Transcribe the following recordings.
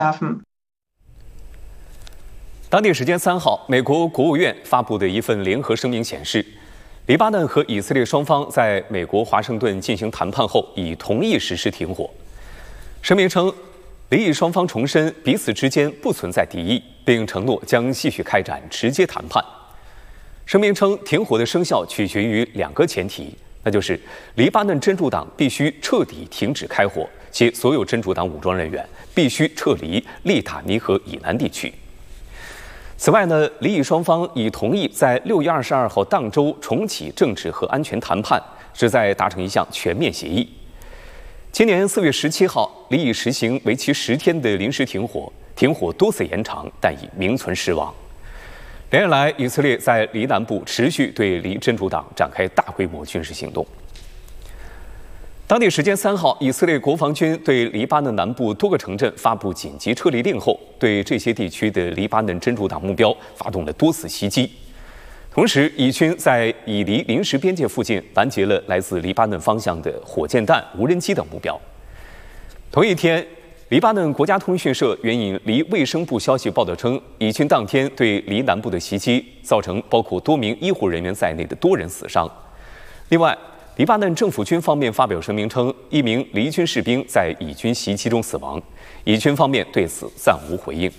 当地时间3号，美国国务院发布的一份联合声明显示，黎巴嫩和以色列双方在美国华盛顿进行谈判后，已同意实施停火。声明称，黎以双方重申彼此之间不存在敌意，并承诺将继续开展直接谈判。声明称，停火的生效取决于2个前提，那就是黎巴嫩真主党必须彻底停止开火，且所有真主党武装人员必须撤离利塔尼河以南地区。此外呢，黎以双方已同意在6月22号当周重启政治和安全谈判，旨在达成一项全面协议。今年4月17号，黎以实行为期10天的临时停火，停火多次延长，但已名存实亡。连日来，以色列在黎南部持续对黎真主党展开大规模军事行动。当地时间3号，以色列国防军对黎巴嫩南部多个城镇发布紧急撤离令后，对这些地区的黎巴嫩真主党目标发动了多次袭击。同时，以军在以黎临时边界附近拦截了来自黎巴嫩方向的火箭弹、无人机等目标。同一天，黎巴嫩国家通讯社援引黎卫生部消息报道称，以军当天对黎南部的袭击造成包括多名医护人员在内的多人死伤。另外，黎巴嫩政府军方面发表声明称，一名黎军士兵在以军袭击中死亡，以军方面对此暂无回应。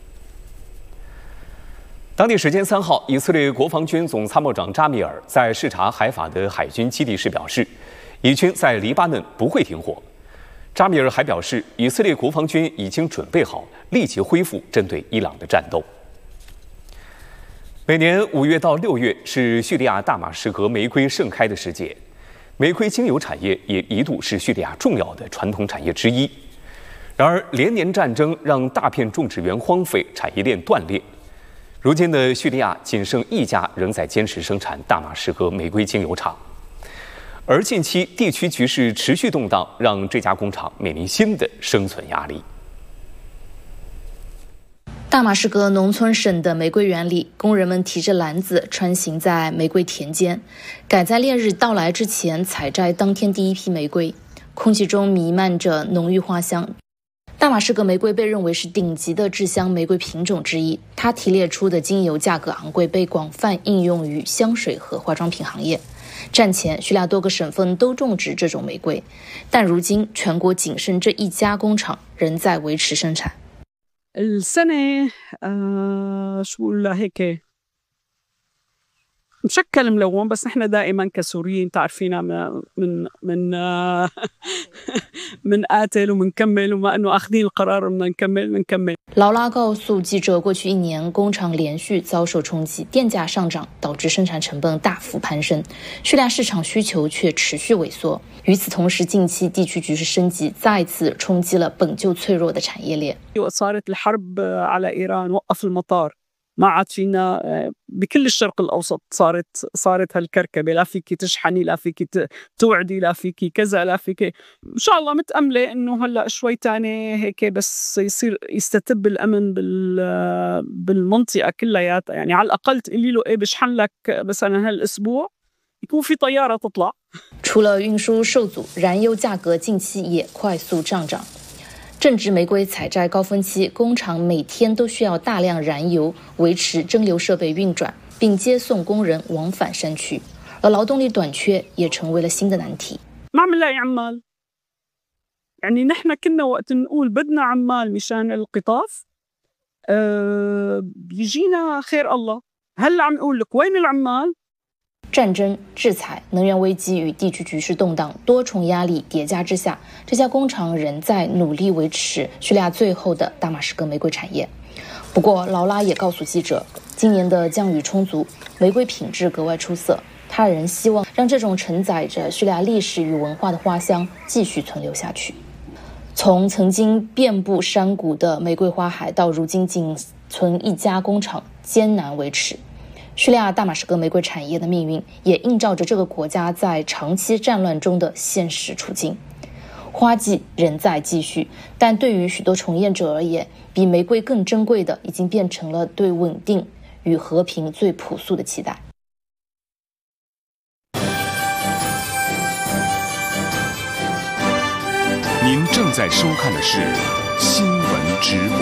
当地时间3号，以色列国防军总参谋长扎米尔在视察海法的海军基地时表示，以军在黎巴嫩不会停火。扎米尔还表示，以色列国防军已经准备好立即恢复针对伊朗的战斗。每年5月到6月是叙利亚大马士革玫瑰盛开的时节，玫瑰精油产业也一度是叙利亚重要的传统产业之一。然而，连年战争让大片种植园荒废，产业链断裂。如今的叙利亚仅剩一家仍在坚持生产大马士革玫瑰精油厂，而近期地区局势持续动荡，让这家工厂面临新的生存压力。 大马士革农村省的玫瑰园里，工人们提着篮子穿行在玫瑰田间，赶在烈日到来之前采摘当天第一批玫瑰，空气中弥漫着浓郁花香。大马士革玫瑰被认为是顶级的制香玫瑰品种之一，它提炼出的精油价格昂贵，被广泛应用于香水和化妆品行业。战前，叙利亚多个省份都种植这种玫瑰，但如今全国仅剩这一家工厂仍在维持生产。 السنة شو بقول لها هيك مشكل ملون، بس نحن دائما كسوريين تعرفينا من قاتل ومنكمل، وما انه اخذين القرار بدنا نكمل。 劳拉告诉记者，过去1年工厂连续遭受冲击，电价上涨导致生产成本大幅攀升，叙利亚市场需求却持续萎缩。与此同时，近期地区局势升级，再次冲击了本就脆弱的产业链。 صارت الحرب على إيران وقف المطار، ما عاد فينا بكل الشرق الأوسط صارت هالكركبة، لا فيك تشحني، لا فيك توعدي، لا فيك كذا، لا فيك. إن شاء الله متأملة إنه هلا شوي تاني هيك بس يصير يستتب الأمن بالمنطقة كلياتها، يعني على الأقل تقولي له إيه بشحن لك مثلا هالأسبوع يكون في طيارة تطلع。 除了运输受阻，燃油价格近期也快速上涨。正值玫瑰采摘高峰期，工厂每天都需要大量燃油维持蒸馏设备运转，并接送工人往返山区，而劳动力短缺也成为了新的难题。 ما عم نلاقي عمال، يعني نحن كنا وقت نقول بدنا عمال مشان القطاف بيجينا خير الله، هلا عم نقول لك وين العمال。 战争、制裁、能源危机与地区局势动荡多重压力叠加之下，这家工厂仍在努力维持叙利亚最后的大马士革玫瑰产业。不过，劳拉也告诉记者，今年的降雨充足，玫瑰品质格外出色。他仍希望让这种承载着叙利亚历史与文化的花香继续存留下去。从曾经遍布山谷的玫瑰花海，到如今仅存一家工厂艰难维持。叙利亚大马士革玫瑰产业的命运也映照着这个国家在长期战乱中的现实处境。花季仍在继续，但对于许多从业者而言，比玫瑰更珍贵的已经变成了对稳定与和平最朴素的期待。 您正在收看的是新闻直播。